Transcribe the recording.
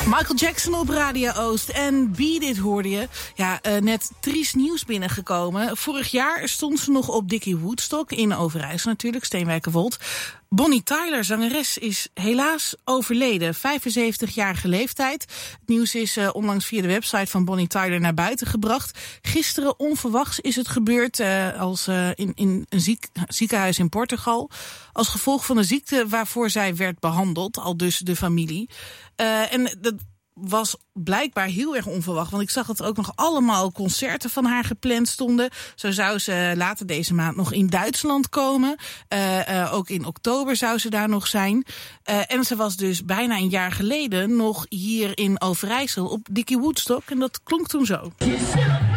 Michael Jackson op Radio Oost en Beat It hoorde je. Ja, net triest nieuws binnengekomen. Vorig jaar stond ze nog op Dickie Woodstock in Overijssel natuurlijk, Steenwijkerwold. Bonnie Tyler, zangeres, is helaas overleden. 75-jarige leeftijd. Het nieuws is onlangs via de website van Bonnie Tyler naar buiten gebracht. Gisteren onverwachts is het gebeurd in een ziekenhuis in Portugal. Als gevolg van een ziekte waarvoor zij werd behandeld, al dus de familie. En dat was blijkbaar heel erg onverwacht. Want ik zag dat er ook nog allemaal concerten van haar gepland stonden. Zo zou ze later deze maand nog in Duitsland komen. Ook in oktober zou ze daar nog zijn. En ze was dus bijna een jaar geleden nog hier in Overijssel op Dickie Woodstock. En dat klonk toen zo.